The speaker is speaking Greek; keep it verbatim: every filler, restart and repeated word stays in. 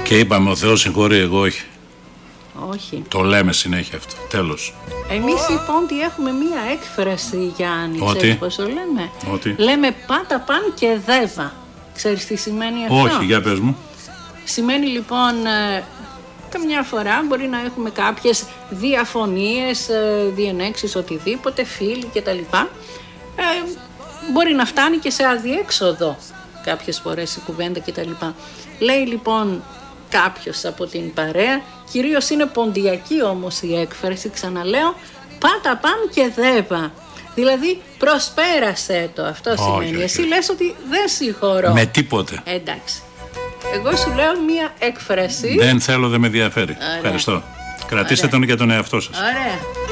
Και είπαμε ο Θεός συγχωρεί, εγώ όχι. Όχι. Το λέμε συνέχεια αυτό. Τέλος. Εμείς λοιπόν τι έχουμε μία έκφραση, Γιάννη, Ότι? ξέρεις πώς το λέμε? Ότι? Λέμε πάτα παν και δέβα. Ξέρεις τι σημαίνει αυτό? Όχι, για πες μου. Σημαίνει λοιπόν, ε, καμιά φορά μπορεί να έχουμε κάποιες διαφωνίες, ε, διενέξεις, οτιδήποτε, φίλοι κτλ. Ε, μπορεί να φτάνει και σε αδιέξοδο κάποιες φορές η κουβέντα κτλ. Λέει λοιπόν κάποιος από την παρέα, κυρίως είναι ποντιακή όμως η έκφραση, ξαναλέω, πάτα παν και δέβα. Δηλαδή προσπέρασε το, αυτό όχι, σημαίνει. Όχι, εσύ όχι. Λες ότι δεν συγχωρώ. Με τίποτε. Εντάξει. Εγώ σου λέω μία έκφραση. Δεν θέλω, δεν με ενδιαφέρει. Ευχαριστώ. Κρατήστε Ωραία. τον για τον εαυτό σας. Ωραία.